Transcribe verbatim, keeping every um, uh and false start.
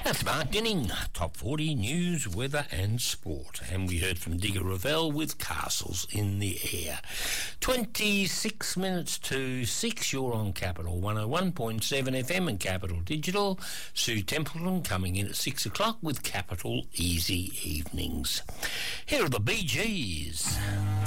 That's Mark Dinning, Top forty News, Weather and Sport. And we heard from Digger Revell with Castles in the Air. twenty-six minutes to six, you're on Capital one oh one point seven F M and Capital Digital. Sue Templeton coming in at six o'clock with Capital Easy Evenings. Here are the Bee Gees.